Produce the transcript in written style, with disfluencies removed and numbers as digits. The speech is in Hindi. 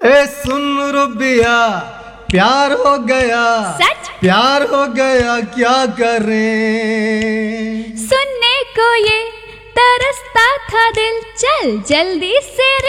ए सुन रुबिया, प्यार हो गया, सच? प्यार हो गया, क्या करें? सुनने को ये तरसता था दिल, चल जल्दी से रे।